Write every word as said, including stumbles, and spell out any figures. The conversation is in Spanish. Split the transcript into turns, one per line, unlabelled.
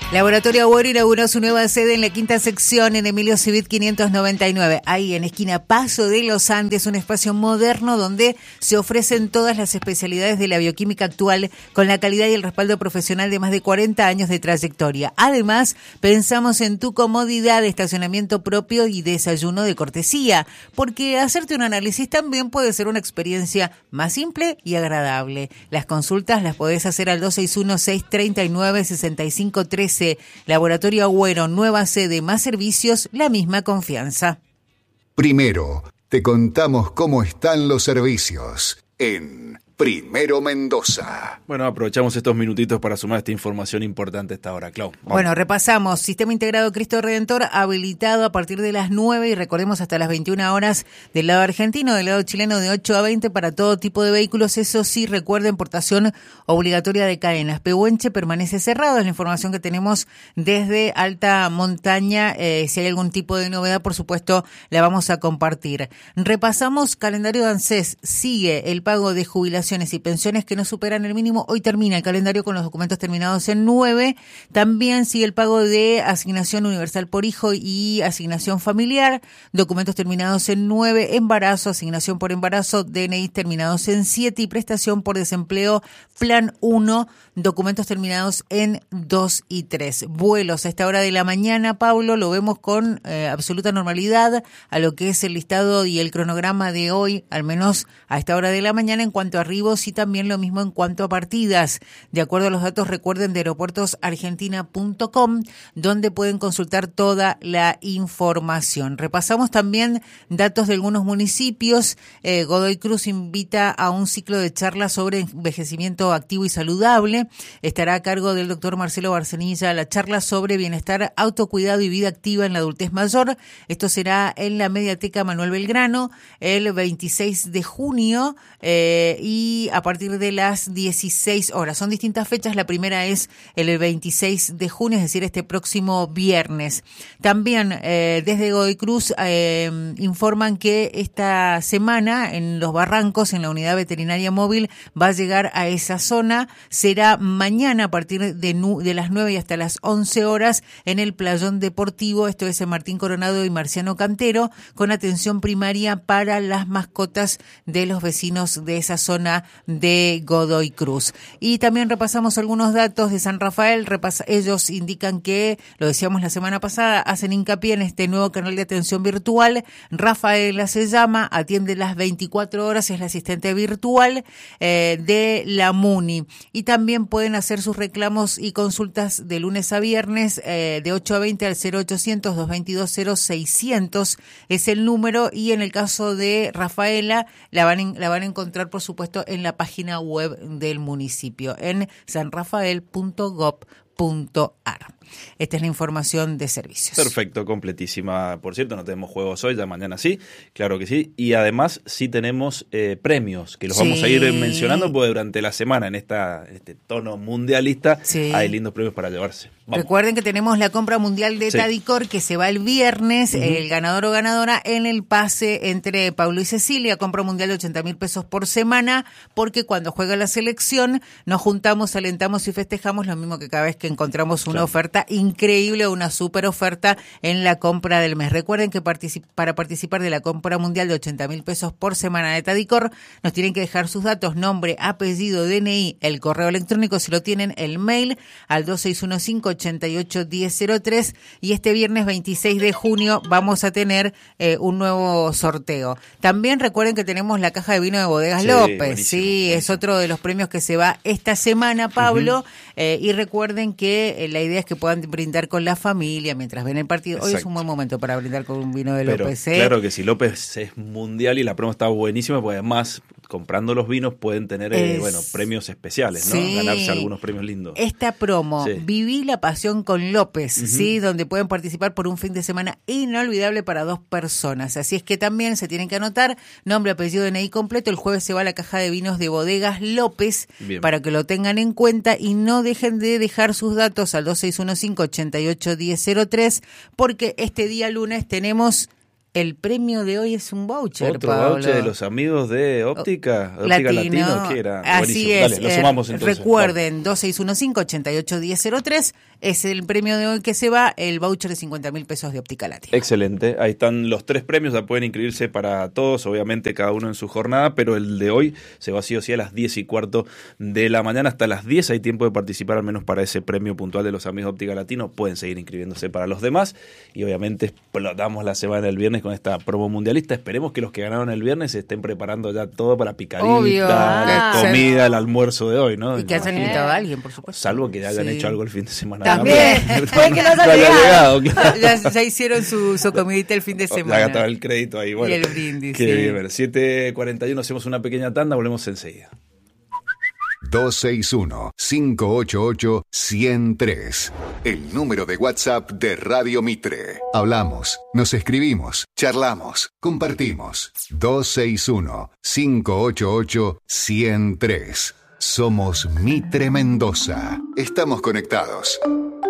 Laboratorio Agüero inauguró su nueva sede en la quinta sección en Emilio Civit quinientos noventa y nueve. Ahí en esquina Paso de los Andes, un espacio moderno donde se ofrecen todas las especialidades de la bioquímica actual con la calidad y el respaldo profesional de más de cuarenta años de trayectoria. Además, pensamos en tu comodidad, estacionamiento propio y desayuno de cortesía, porque hacerte un análisis también puede ser una experiencia más simple y agradable. Las consultas las podés hacer al dos seis uno, seis tres nueve, seis cinco uno tres. Laboratorio Agüero, nueva sede, más servicios, la misma confianza.
Primero, te contamos cómo están los servicios en Primero Mendoza.
Bueno, aprovechamos estos minutitos para sumar esta información importante a esta hora, Clau. Vamos.
Bueno, repasamos. Sistema Integrado Cristo Redentor habilitado a partir de las nueve y recordemos hasta las veintiuna horas del lado argentino, del lado chileno de ocho a veinte para todo tipo de vehículos. Eso sí, recuerden, portación obligatoria de cadenas. Pehuenche permanece cerrado, es la información que tenemos desde alta montaña. Eh, si hay algún tipo de novedad, por supuesto, la vamos a compartir. Repasamos calendario de ANSES. Sigue el pago de jubilación y pensiones que no superan el mínimo. Hoy termina el calendario con los documentos terminados en nueve. También sigue el pago de asignación universal por hijo y asignación familiar. Documentos terminados en nueve. Embarazo, asignación por embarazo, D N I terminados en siete y prestación por desempleo, plan uno. Documentos terminados en dos y tres. Vuelos a esta hora de la mañana, Pablo, lo vemos con eh, absoluta normalidad a lo que es el listado y el cronograma de hoy, al menos a esta hora de la mañana en cuanto a arribos y también lo mismo en cuanto a partidas. De acuerdo a los datos, recuerden, de aeropuertos argentina punto com, donde pueden consultar toda la información. Repasamos también datos de algunos municipios. Eh, Godoy Cruz invita a un ciclo de charlas sobre envejecimiento activo y saludable. Estará a cargo del doctor Marcelo Barcenilla la charla sobre bienestar, autocuidado y vida activa en la adultez mayor. Esto será en la Mediateca Manuel Belgrano el veintiséis de junio eh, y a partir de las dieciséis horas. Son distintas fechas. La primera es el veintiséis de junio, es decir, este próximo viernes. También eh, desde Godoy Cruz eh, informan que esta semana en Los Barrancos, en la unidad veterinaria móvil, va a llegar a esa zona. Será mañana a partir de, nu- de las nueve y hasta las once horas en el Playón Deportivo, esto es en Martín Coronado y Marciano Cantero, con atención primaria para las mascotas de los vecinos de esa zona de Godoy Cruz. Y también repasamos algunos datos de San Rafael. Repasa- ellos indican que, lo decíamos la semana pasada, hacen hincapié en este nuevo canal de atención virtual. Rafaela se llama, atiende las veinticuatro horas, es la asistente virtual eh, de la MUNI. Y también pueden hacer sus reclamos y consultas de lunes a viernes eh, de ocho a veinte al cero ochocientos, doscientos veintidós, cero seiscientos es el número. Y en el caso de Rafaela la van, en, la van a encontrar, por supuesto, en la página web del municipio en san rafael punto gob punto ar. Esta es la información de servicios.
Perfecto, completísima. Por cierto, no tenemos juegos hoy, ya mañana sí, claro que sí. Y además sí tenemos eh, premios, que los sí. vamos a ir mencionando, porque durante la semana, en esta este tono mundialista, sí. hay lindos premios para llevarse. Vamos.
Recuerden que tenemos la compra mundial de sí. Tadicor, que se va el viernes, uh-huh. el ganador o ganadora en el pase entre Paulo y Cecilia, compra mundial de ochenta mil pesos por semana, porque cuando juega la selección nos juntamos, alentamos y festejamos lo mismo que cada vez que encontramos una claro. oferta increíble, una super oferta en la compra del mes. Recuerden que particip- para participar de la compra mundial de ochenta mil pesos por semana de Tadicor, nos tienen que dejar sus datos, nombre, apellido, D N I, el correo electrónico, si lo tienen, el mail, al dos seis uno cinco, ocho ocho, uno cero cero tres. Y este viernes veintiséis de junio vamos a tener eh, un nuevo sorteo. También recuerden que tenemos la caja de vino de Bodegas sí, López.
Buenísimo,
sí,
buenísimo.
Es otro de los premios que se va esta semana, Pablo. Uh-huh. Eh, y recuerden que eh, la idea es que puedan brindar con la familia mientras ven el partido. Exacto. Hoy es un buen momento para brindar con un vino de
Pero,
López. ¿eh?
Claro que sí, López es mundial y la promo está buenísima, porque además, comprando los vinos pueden tener eh, es... bueno premios especiales, ¿no? Sí. Ganarse algunos premios lindos.
Esta promo, sí. Viví la pasión con López, uh-huh. sí, donde pueden participar por un fin de semana inolvidable para dos personas. Así es que también se tienen que anotar nombre, apellido, D N I completo. El jueves se va a la caja de vinos de Bodegas López. Bien. Para que lo tengan en cuenta y no dejen de dejar sus datos al dos seis uno cinco, ocho ocho, uno cero cero tres, porque este día lunes tenemos El premio de hoy es un voucher,
Otro
Pablo.
voucher de los amigos de Óptica, Óptica
Latino,
Latino, que era
así
buenísimo.
es.
Dale, lo sumamos entonces.
Recuerden, dos seis uno cinco, ocho ocho uno cero cero tres es el premio de hoy que se va, el voucher de cincuenta mil pesos de Óptica Latino.
Excelente, ahí están los tres premios, ya pueden inscribirse para todos, obviamente cada uno en su jornada, pero el de hoy se va sí o sí a las diez y cuarto de la mañana, hasta las diez hay tiempo de participar al menos para ese premio puntual de los amigos de Óptica Latino, pueden seguir inscribiéndose para los demás y obviamente explotamos la semana del viernes con esta promo mundialista. Esperemos que los que ganaron el viernes se estén preparando ya todo para picadita,
Obvio.
la
Ah.
comida, el almuerzo de hoy, ¿no?
Y que hayan invitado a alguien, por supuesto.
Salvo que hayan
Sí.
hecho algo el fin de semana.
También.
Puede que no haya
haya
llegado.
llegado, claro.
Ya, ya hicieron su, su comidita el fin de semana.
Ya estaba el crédito ahí. Bueno,
Y el brindis,
qué
sí.
bien, ver. siete cuarenta y uno, hacemos una pequeña tanda, volvemos enseguida.
dos seis uno, cinco ocho ocho, uno cero tres. El número de WhatsApp de Radio Mitre. Hablamos, nos escribimos, charlamos, compartimos. dos seis uno, cinco ocho ocho, uno cero tres. Somos Mitre Mendoza. Estamos conectados.